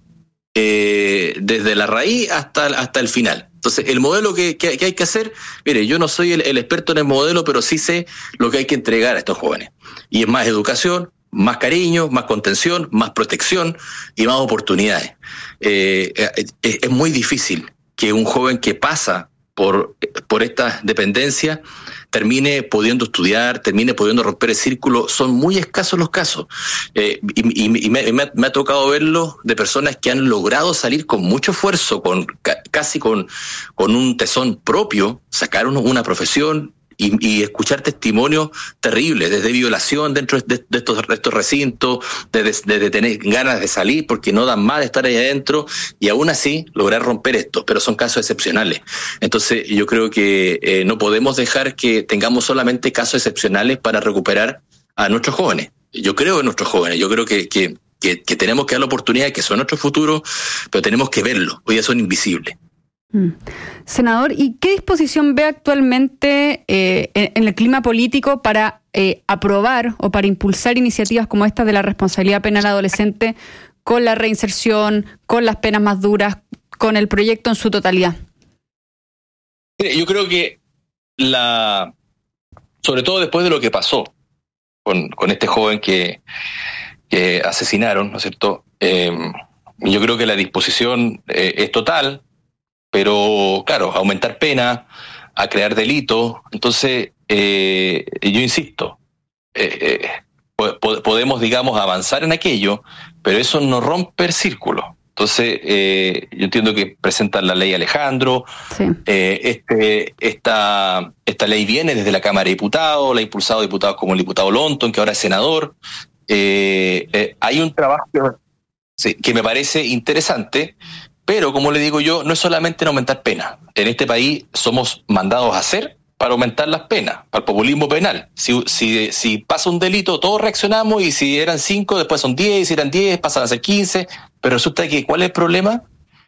desde la raíz hasta el final. Entonces el modelo que hay que hacer, mire, yo no soy el experto en el modelo, pero sí sé lo que hay que entregar a estos jóvenes. Y es más educación, más cariño, más contención, más protección y más oportunidades. Es muy difícil que un joven que pasa por esta dependencia termine pudiendo estudiar, termine pudiendo romper el círculo. Son muy escasos los casos. Y me ha tocado verlo de personas que han logrado salir con mucho esfuerzo, casi con un tesón propio, sacar una profesión y escuchar testimonios terribles, desde violación dentro de estos recintos, de tener ganas de salir porque no dan más de estar ahí adentro, y aún así lograr romper esto, pero son casos excepcionales. Entonces yo creo que no podemos dejar que tengamos solamente casos excepcionales para recuperar a nuestros jóvenes. Yo creo en nuestros jóvenes, yo creo que tenemos que dar la oportunidad de que son nuestro futuro, pero tenemos que verlo, hoy ya son invisibles. Senador, ¿y qué disposición ve actualmente en el clima político para aprobar o para impulsar iniciativas como esta de la responsabilidad penal adolescente, con la reinserción, con las penas más duras, con el proyecto en su totalidad? Yo creo que sobre todo después de lo que pasó con este joven que asesinaron, ¿no es cierto? Yo creo que la disposición es total. Pero, claro, aumentar pena, a crear delitos. Entonces, yo insisto, podemos, digamos, avanzar en aquello, pero eso no rompe el círculo. Entonces, yo entiendo que presentan la ley Alejandro. Sí. Esta ley viene desde la Cámara de Diputados, la ha impulsado diputados como el diputado Lonton, que ahora es senador. Hay un trabajo que me parece interesante. Pero, como le digo yo, no es solamente en aumentar penas. En este país somos mandados a hacer para aumentar las penas, para el populismo penal. Si pasa un delito, todos reaccionamos, y si eran 5, después son 10, y si eran 10, pasan a ser 15. Pero resulta que, ¿cuál es el problema?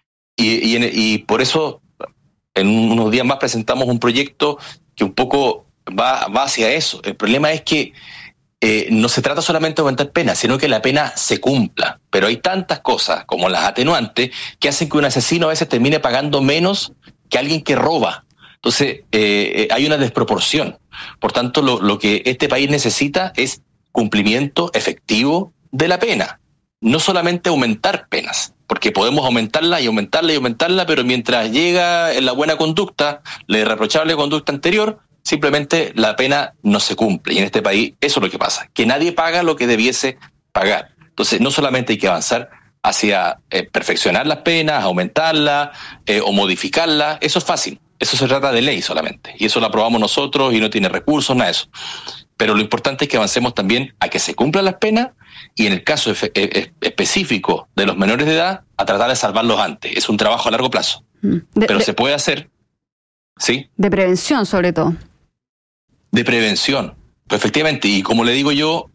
Y por eso, en unos días más presentamos un proyecto que un poco va hacia eso. El problema es que no se trata solamente de aumentar penas, sino que la pena se cumpla. Pero hay tantas cosas, como las atenuantes, que hacen que un asesino a veces termine pagando menos que alguien que roba. Entonces, hay una desproporción. Por tanto, lo que este país necesita es cumplimiento efectivo de la pena. No solamente aumentar penas, porque podemos aumentarla y aumentarla y aumentarla, pero mientras llega en la buena conducta, la irreprochable conducta anterior, simplemente la pena no se cumple. Y en este país eso es lo que pasa, que nadie paga lo que debiese pagar. Entonces no solamente hay que avanzar hacia perfeccionar las penas, aumentarlas o modificarlas. Eso es fácil, eso se trata de ley solamente, y eso lo aprobamos nosotros y no tiene recursos, nada de eso. Pero lo importante es que avancemos también a que se cumplan las penas, y en el caso específico de los menores de edad, a tratar de salvarlos antes. Es un trabajo a largo plazo, pero se puede hacer. ¿Sí? De prevención, sobre todo. De prevención, pues efectivamente. Y como le digo yo,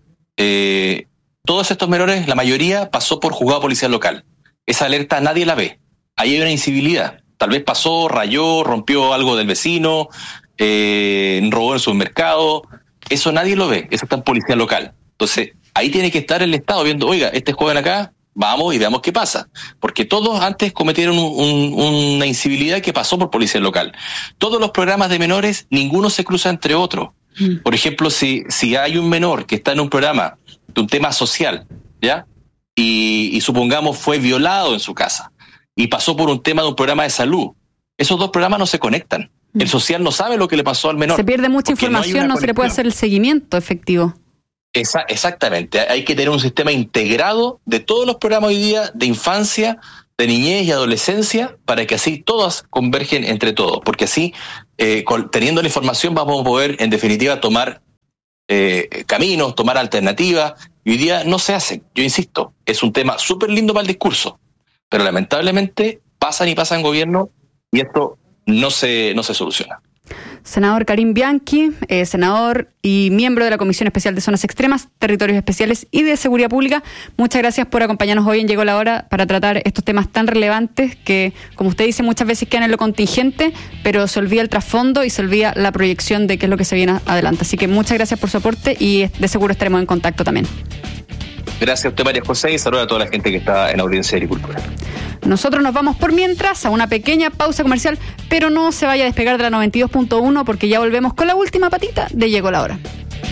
todos estos menores, la mayoría pasó por juzgado policial local. Esa alerta nadie la ve. Ahí hay una incivilidad. Tal vez pasó, rayó, rompió algo del vecino, robó en el supermercado. Eso nadie lo ve. Eso está en policía local. Entonces, ahí tiene que estar el Estado viendo, oiga, este joven acá, vamos y veamos qué pasa. Porque todos antes cometieron una incivilidad que pasó por policía local. Todos los programas de menores, ninguno se cruza entre otros. Por ejemplo, si hay un menor que está en un programa un tema social, ¿ya? Y supongamos fue violado en su casa y pasó por un tema de un programa de salud. Esos dos programas no se conectan. El social no sabe lo que le pasó al menor. Se pierde mucha información, no se le puede hacer el seguimiento efectivo. Exactamente. Hay que tener un sistema integrado de todos los programas hoy día de infancia, de niñez y adolescencia, para que así todas convergen entre todos. Porque así, teniendo la información, vamos a poder, en definitiva, tomar caminos, tomar alternativas. Y hoy día no se hacen. Yo insisto, es un tema súper lindo para el discurso, pero lamentablemente pasan y pasan gobierno y esto no se soluciona. Senador Karim Bianchi, senador y miembro de la Comisión Especial de Zonas Extremas, Territorios Especiales y de Seguridad Pública, muchas gracias por acompañarnos hoy en Llegó la Hora para tratar estos temas tan relevantes que, como usted dice, muchas veces quedan en lo contingente, pero se olvida el trasfondo y se olvida la proyección de qué es lo que se viene adelante. Así que muchas gracias por su aporte y de seguro estaremos en contacto también. Gracias a usted, María José, y saludos a toda la gente que está en audiencia de Agricultura. Nosotros nos vamos por mientras a una pequeña pausa comercial, pero no se vaya a despegar de la 92.1 porque ya volvemos con la última patita de Llegó la Hora.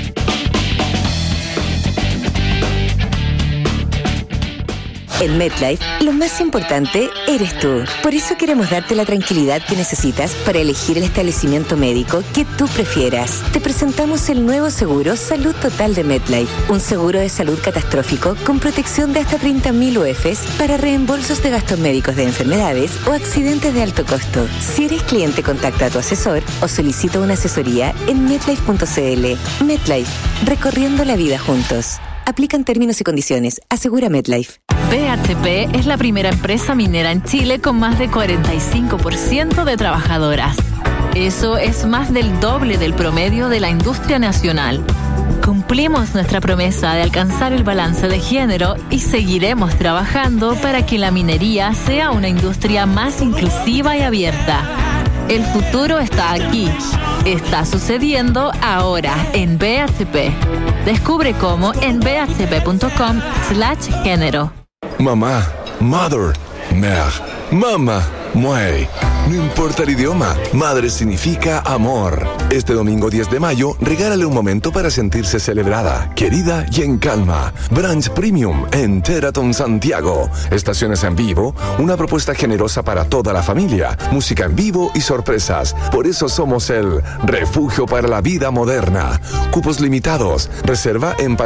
En MetLife, lo más importante eres tú. Por eso queremos darte la tranquilidad que necesitas para elegir el establecimiento médico que tú prefieras. Te presentamos el nuevo seguro Salud Total de MetLife, un seguro de salud catastrófico con protección de hasta 30.000 UFs para reembolsos de gastos médicos de enfermedades o accidentes de alto costo. Si eres cliente, contacta a tu asesor o solicita una asesoría en metlife.cl. MetLife, recorriendo la vida juntos. Aplican términos y condiciones. Asegura MetLife. BHP es la primera empresa minera en Chile con más de 45% de trabajadoras. Eso es más del doble del promedio de la industria nacional. Cumplimos nuestra promesa de alcanzar el balance de género y seguiremos trabajando para que la minería sea una industria más inclusiva y abierta. El futuro está aquí. Está sucediendo ahora en BHP. Descubre cómo en bhp.com/género. Mamá, mother, mère, mama, muey. No importa el idioma, madre significa amor. Este domingo 10 de mayo, regálale un momento para sentirse celebrada, querida y en calma. Brunch Premium en Teraton Santiago. Estaciones en vivo, una propuesta generosa para toda la familia, música en vivo y sorpresas. Por eso somos el refugio para la vida moderna. Cupos limitados. Reserva en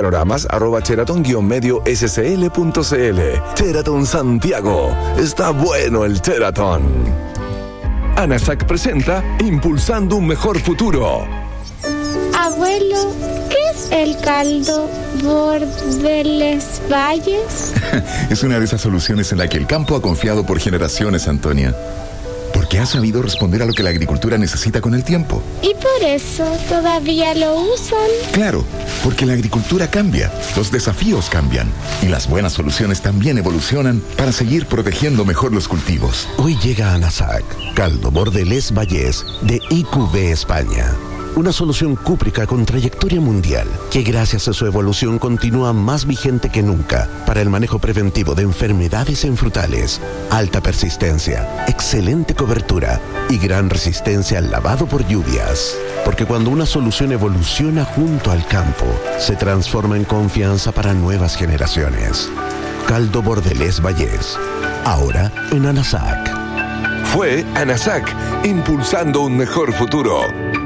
panoramas@teraton-medio-scl.cl. Teraton Santiago. Está bueno el Teraton. ANASAC presenta Impulsando un Mejor Futuro. Abuelo, ¿qué es el caldo Bordeles Valles? Es una de esas soluciones en la que el campo ha confiado por generaciones, Antonia. Porque ha sabido responder a lo que la agricultura necesita con el tiempo. ¿Y por eso todavía lo usan? Claro, porque la agricultura cambia, los desafíos cambian y las buenas soluciones también evolucionan para seguir protegiendo mejor los cultivos. Hoy llega a ANASAC, caldo Bordelés Vallés de IQV España. Una solución cúprica con trayectoria mundial que gracias a su evolución continúa más vigente que nunca para el manejo preventivo de enfermedades en frutales, alta persistencia, excelente cobertura y gran resistencia al lavado por lluvias. Porque cuando una solución evoluciona junto al campo, se transforma en confianza para nuevas generaciones. Caldo Bordelés Vallés, ahora en ANASAC. Fue ANASAC, impulsando un mejor futuro.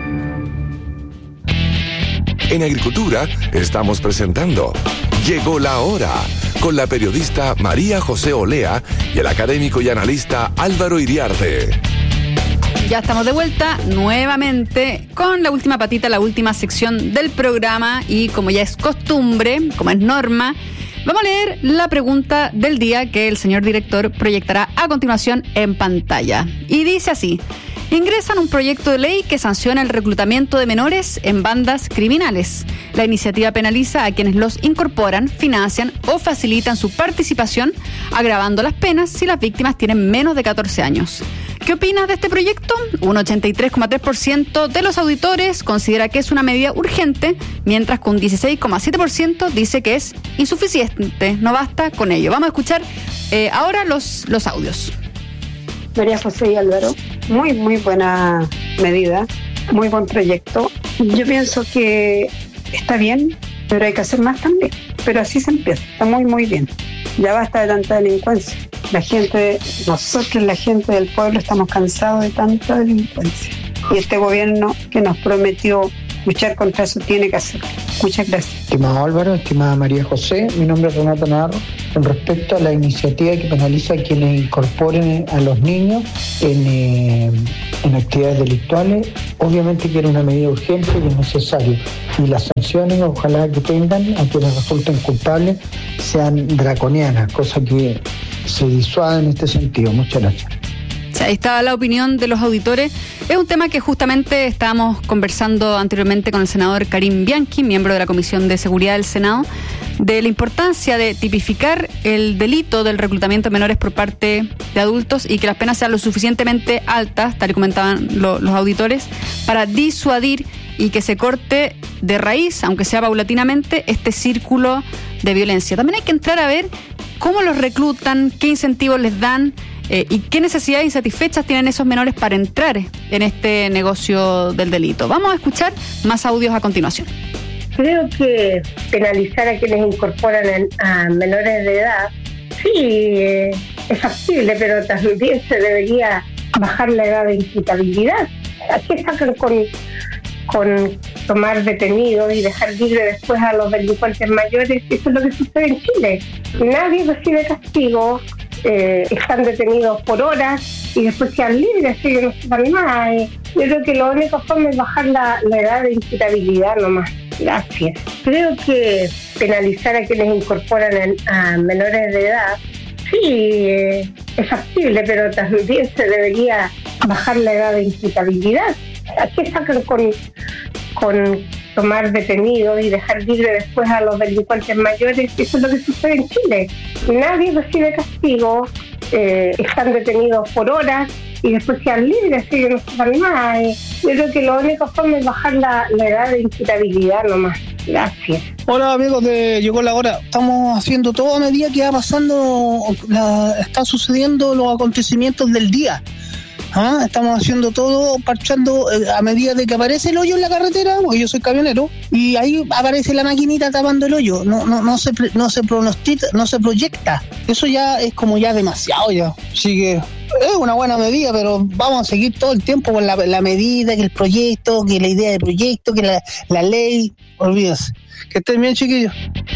En Agricultura estamos presentando Llegó la Hora con la periodista María José Olea y el académico y analista Álvaro Iriarte. Ya estamos de vuelta nuevamente con la última patita, la última sección del programa y como ya es costumbre, como es norma, vamos a leer la pregunta del día que el señor director proyectará a continuación en pantalla. Y dice así: ingresan un proyecto de ley que sanciona el reclutamiento de menores en bandas criminales. La iniciativa penaliza a quienes los incorporan, financian o facilitan su participación, agravando las penas si las víctimas tienen menos de 14 años. ¿Qué opinas de este proyecto? Un 83,3% de los auditores considera que es una medida urgente, mientras que un 16,7% dice que es insuficiente. No basta con ello. Vamos a escuchar ahora los audios. María José y Álvaro, muy buena medida, muy buen proyecto. Yo pienso que está bien, pero hay que hacer más también. pero así se empieza, está muy, muy bien. Ya basta de tanta delincuencia. Nosotros, la gente del pueblo, estamos cansados de tanta delincuencia. Y este gobierno que nos prometió luchar contra eso tiene que hacerlo. Muchas gracias. Estimado Álvaro, estimada María José, mi nombre es Renato Navarro. Con respecto a la iniciativa que penaliza a quienes incorporen a los niños en actividades delictuales, obviamente que era una medida urgente y es necesario. Y las sanciones, ojalá que tengan, a quienes resulten culpables, sean draconianas, cosa que se disuada en este sentido. Muchas gracias. Ahí estaba la opinión de los auditores. Es un tema que justamente estábamos conversando anteriormente con el senador Karim Bianchi, miembro de la Comisión de Seguridad del Senado, de la importancia de tipificar el delito del reclutamiento de menores por parte de adultos y que las penas sean lo suficientemente altas, tal y comentaban los auditores, para disuadir y que se corte de raíz, aunque sea paulatinamente, este círculo de violencia. También hay que entrar a ver cómo los reclutan, qué incentivos les dan, y qué necesidades insatisfechas tienen esos menores para entrar en este negocio del delito. Vamos a escuchar más audios a continuación. Creo que penalizar a quienes incorporan a menores de edad, sí, es factible, pero también se debería bajar la edad de imputabilidad. Aquí sacan con tomar detenidos y dejar libre después a los delincuentes mayores. Eso es lo que sucede en Chile. Nadie recibe castigo. Están detenidos por horas y después quedan libres, así que no se sabe más. Yo creo que la única forma es bajar la edad de imputabilidad nomás. Gracias. Creo que penalizar a quienes incorporan a menores de edad, sí, es factible, pero también se debería bajar la edad de imputabilidad. Aquí sacan con tomar detenidos y dejar libre después a los delincuentes mayores. Eso es lo que sucede en Chile. Nadie recibe castigo, están detenidos por horas y después quedan libres, así que no se sabe más. Yo creo que la única forma es bajar la edad de imputabilidad nomás. Gracias. Hola amigos de Llegó la Hora. Estamos haciendo todo a medida que va pasando, están sucediendo los acontecimientos del día. Estamos haciendo todo, parchando a medida de que aparece el hoyo en la carretera, porque yo soy camionero, y ahí aparece la maquinita tapando el hoyo. No se pronostica, no se proyecta. Eso ya es como ya demasiado ya. Así que es una buena medida, pero vamos a seguir todo el tiempo con la medida, que el proyecto, que la idea de proyecto, que la ley. Olvídense. Que estén bien, chiquillos.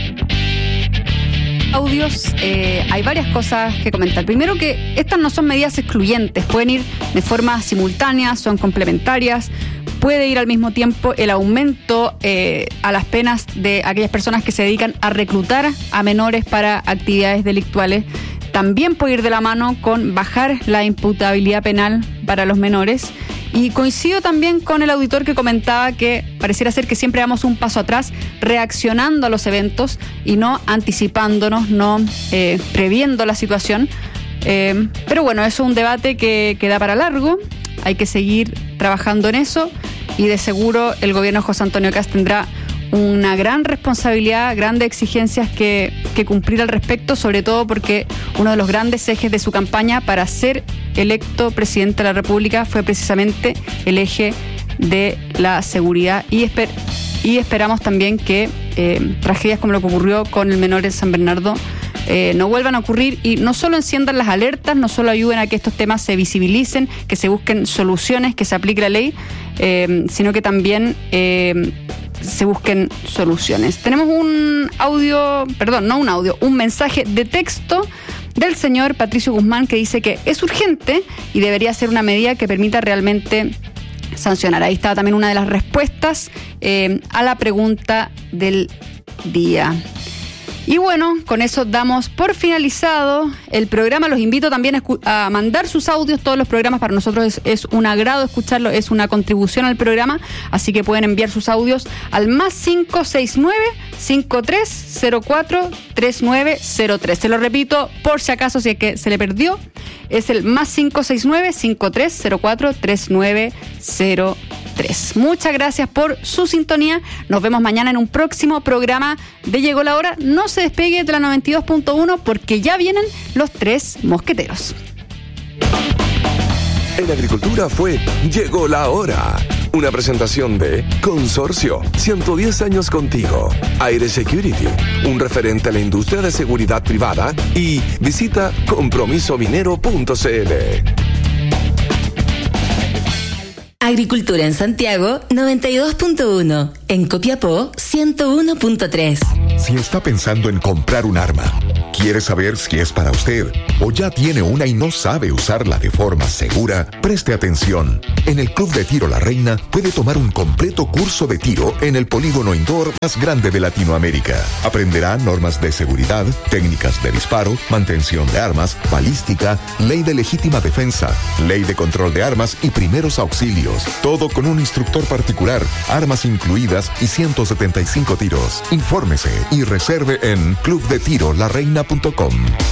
Audios, hay varias cosas que comentar. Primero, que estas no son medidas excluyentes, pueden ir de forma simultánea, son complementarias, puede ir al mismo tiempo el aumento a las penas de aquellas personas que se dedican a reclutar a menores para actividades delictuales. También puede ir de la mano con bajar la imputabilidad penal para los menores. Y coincido también con el auditor que comentaba que pareciera ser que siempre damos un paso atrás reaccionando a los eventos y no anticipándonos, no previendo la situación. Pero bueno, eso es un debate que da para largo. Hay que seguir trabajando en eso y de seguro el gobierno de José Antonio Kast tendrá una gran responsabilidad, grandes exigencias que cumplir al respecto, sobre todo porque uno de los grandes ejes de su campaña para ser electo presidente de la República fue precisamente el eje de la seguridad y esperamos también que tragedias como lo que ocurrió con el menor en San Bernardo no vuelvan a ocurrir y no solo enciendan las alertas, no solo ayuden a que estos temas se visibilicen, que se busquen soluciones, que se aplique la ley, sino que también se busquen soluciones. Tenemos un mensaje de texto del señor Patricio Guzmán que dice que es urgente y debería ser una medida que permita realmente sancionar. Ahí está también una de las respuestas a la pregunta del día. Y bueno, con eso damos por finalizado el programa. Los invito también a mandar sus audios. Todos los programas para nosotros es un agrado escucharlo, es una contribución al programa. Así que pueden enviar sus audios al +569 5304-3903. Se lo repito por si acaso, si es que se le perdió. Es el +569 5304-3903. Muchas gracias por su sintonía. Nos vemos mañana en un próximo programa de Llegó la Hora. No se despegue de la 92.1 porque ya vienen los 3 mosqueteros. En agricultura fue Llegó la Hora. Una presentación de Consorcio, 110 años contigo. Aire Security, un referente a la industria de seguridad privada. Y visita compromisominero.cl. Agricultura en Santiago, 92.1. En Copiapó, 101.3. Si está pensando en comprar un arma, quiere saber si es para usted o ya tiene una y no sabe usarla de forma segura, preste atención. En el Club de Tiro La Reina puede tomar un completo curso de tiro en el polígono indoor más grande de Latinoamérica. Aprenderá normas de seguridad, técnicas de disparo, mantención de armas, balística, ley de legítima defensa, ley de control de armas y primeros auxilios. Todo con un instructor particular, armas incluidas y 175 tiros. Infórmese y reserve en clubdetirolareina.com.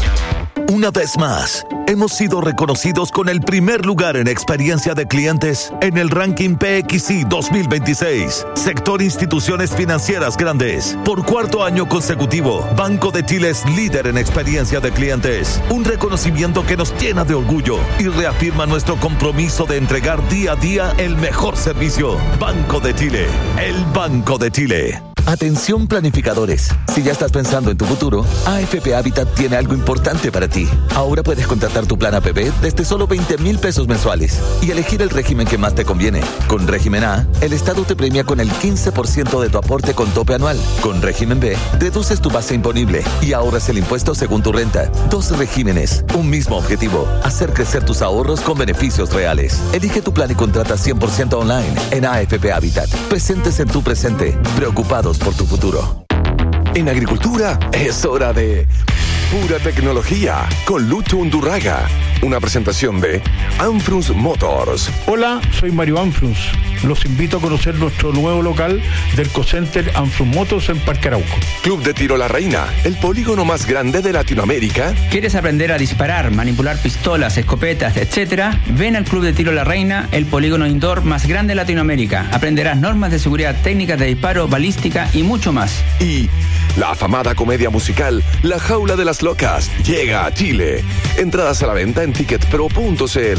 Una vez más, hemos sido reconocidos con el primer lugar en experiencia de clientes en el ranking PXI 2026. Sector Instituciones Financieras Grandes. Por cuarto año consecutivo, Banco de Chile es líder en experiencia de clientes. Un reconocimiento que nos llena de orgullo y reafirma nuestro compromiso de entregar día a día el mejor servicio. Banco de Chile, el Banco de Chile. Atención planificadores. Si ya estás pensando en tu futuro, AFP Habitat tiene algo importante para ti. Ahora puedes contratar tu plan APB desde solo 20,000 pesos mensuales y elegir el régimen que más te conviene. Con régimen A, el Estado te premia con el 15% de tu aporte con tope anual. Con régimen B, reduces tu base imponible y ahorras el impuesto según tu renta. 2 regímenes, un mismo objetivo: hacer crecer tus ahorros con beneficios reales. Elige tu plan y contrata 100% online en AFP Habitat. Presentes en tu presente, preocupados por tu futuro. En agricultura es hora de pura tecnología con Lucho Undurraga. Una presentación de Anfrus Motors. Hola, soy Mario Anfrus. Los invito a conocer nuestro nuevo local del Cocenter Anfrus Motors en Parque Arauco. Club de Tiro La Reina, el polígono más grande de Latinoamérica. ¿Quieres aprender a disparar, manipular pistolas, escopetas, etcétera? Ven al Club de Tiro La Reina, el polígono indoor más grande de Latinoamérica. Aprenderás normas de seguridad, técnicas de disparo, balística y mucho más. Y la afamada comedia musical La Jaula de las Locas llega a Chile. Entradas a la venta en ticketpro.cl.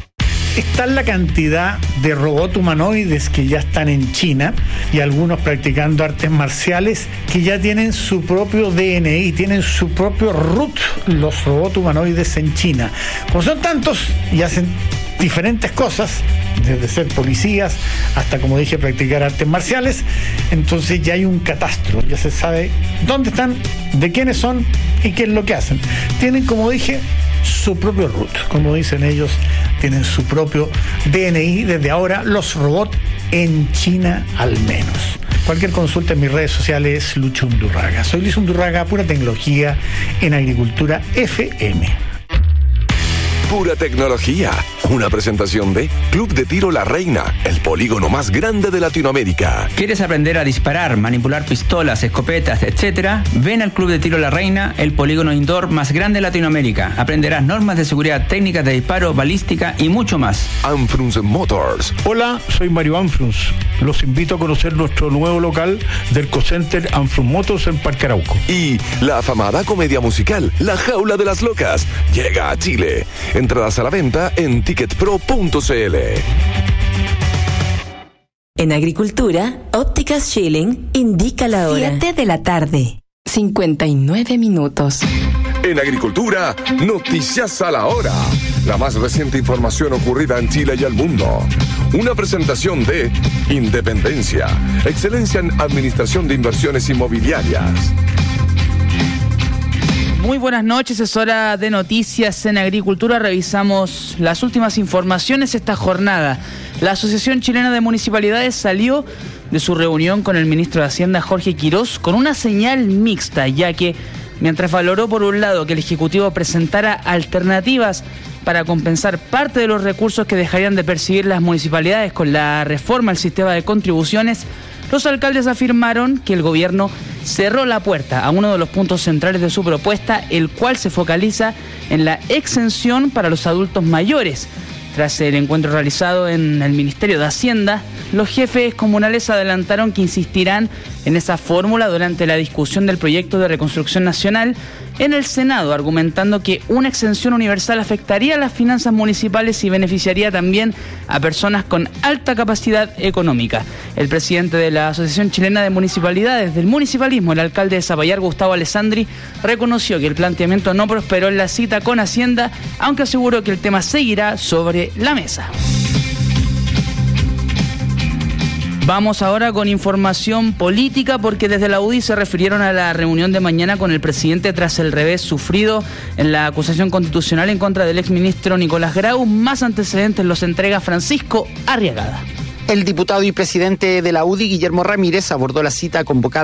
Está la cantidad de robots humanoides que ya están en China y algunos practicando artes marciales que ya tienen su propio DNI, tienen su propio root, los robots humanoides en China. Como son tantos y hacen diferentes cosas, desde ser policías hasta, como dije, practicar artes marciales, entonces ya hay un catastro, ya se sabe dónde están, de quiénes son y qué es lo que hacen. Tienen, como dije, su propio root, como dicen ellos, tienen su propio DNI desde ahora, los robots en China al menos. Cualquier consulta en mis redes sociales es Lucho Undurraga. Soy Luis Undurraga, pura tecnología en agricultura FM. Pura tecnología. Una presentación de Club de Tiro La Reina, el polígono más grande de Latinoamérica. ¿Quieres aprender a disparar, manipular pistolas, escopetas, etcétera? Ven al Club de Tiro La Reina, el polígono indoor más grande de Latinoamérica. Aprenderás normas de seguridad, técnicas de disparo, balística y mucho más. Anfrus Motors. Hola, soy Mario Anfrus. Los invito a conocer nuestro nuevo local del Cocenter Anfrus Motors en Parque Arauco. Y la afamada comedia musical La Jaula de las Locas llega a Chile. Entradas a la venta en ticketpro.cl. En agricultura, Ópticas Schilling indica la hora. 7 de la tarde, 59 minutos. En agricultura, noticias a la hora. La más reciente información ocurrida en Chile y el mundo. Una presentación de Independencia, excelencia en administración de inversiones inmobiliarias. Muy buenas noches, es hora de noticias en agricultura. Revisamos las últimas informaciones esta jornada. La Asociación Chilena de Municipalidades salió de su reunión con el ministro de Hacienda, Jorge Quirós, con una señal mixta, ya que mientras valoró por un lado que el Ejecutivo presentara alternativas para compensar parte de los recursos que dejarían de percibir las municipalidades con la reforma al sistema de contribuciones, los alcaldes afirmaron que el gobierno cerró la puerta a uno de los puntos centrales de su propuesta, el cual se focaliza en la exención para los adultos mayores. Tras el encuentro realizado en el Ministerio de Hacienda, los jefes comunales adelantaron que insistirán en esa fórmula durante la discusión del proyecto de reconstrucción nacional en el Senado, argumentando que una exención universal afectaría las finanzas municipales y beneficiaría también a personas con alta capacidad económica. El presidente de la Asociación Chilena de Municipalidades del Municipalismo, el alcalde de Zapallar, Gustavo Alessandri, reconoció que el planteamiento no prosperó en la cita con Hacienda, aunque aseguró que el tema seguirá sobre la mesa. Vamos ahora con información política, porque desde la UDI se refirieron a la reunión de mañana con el presidente tras el revés sufrido en la acusación constitucional en contra del exministro Nicolás Grau. Más antecedentes los entrega Francisco Arriagada. El diputado y presidente de la UDI, Guillermo Ramírez, abordó la cita convocada